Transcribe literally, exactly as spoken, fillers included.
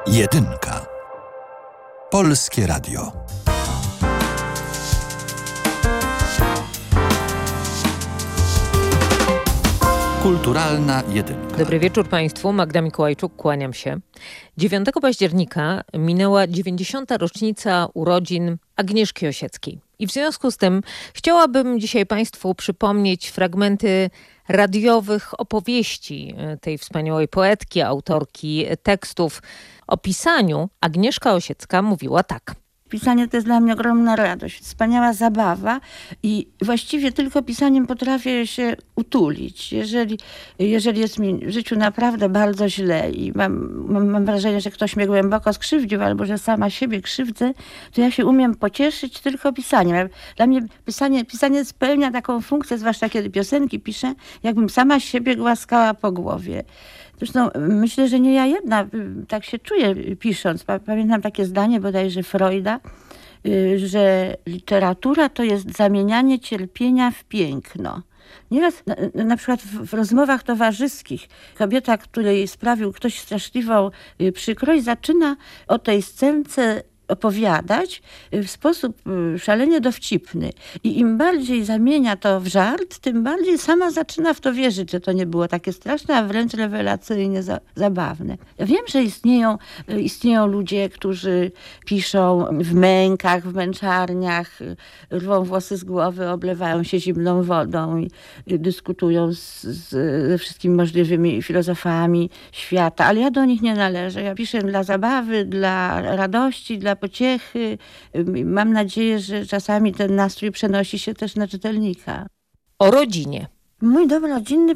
Jedynka. Polskie Radio. Kulturalna jedynka. Dobry wieczór Państwu, Magda Mikołajczuk, kłaniam się. dziewiątego października minęła dziewięćdziesiąta rocznica urodzin Agnieszki Osieckiej. I w związku z tym chciałabym dzisiaj Państwu przypomnieć fragmenty radiowych opowieści tej wspaniałej poetki, autorki tekstów. O pisaniu Agnieszka Osiecka mówiła tak. Pisanie to jest dla mnie ogromna radość, wspaniała zabawa i właściwie tylko pisaniem potrafię się utulić. Jeżeli, jeżeli jest mi w życiu naprawdę bardzo źle i mam, mam, mam wrażenie, że ktoś mnie głęboko skrzywdził albo że sama siebie krzywdzę, to ja się umiem pocieszyć tylko pisaniem. Dla mnie pisanie, pisanie spełnia taką funkcję, zwłaszcza kiedy piosenki piszę, jakbym sama siebie głaskała po głowie. Zresztą myślę, że nie ja jedna tak się czuję pisząc. Pamiętam takie zdanie bodajże Freuda, że literatura to jest zamienianie cierpienia w piękno. Nieraz na, na przykład w, w rozmowach towarzyskich kobieta, której sprawił ktoś straszliwą przykrość, zaczyna o tej scence opowiadać w sposób szalenie dowcipny. I im bardziej zamienia to w żart, tym bardziej sama zaczyna w to wierzyć, że to nie było takie straszne, a wręcz rewelacyjnie za, zabawne. Ja wiem, że istnieją, istnieją ludzie, którzy piszą w mękach, w męczarniach, rwą włosy z głowy, oblewają się zimną wodą i dyskutują z, z, ze wszystkimi możliwymi filozofami świata, ale ja do nich nie należę. Ja piszę dla zabawy, dla radości, dla pociechy. Mam nadzieję, że czasami ten nastrój przenosi się też na czytelnika. O rodzinie. Mój dom rodzinny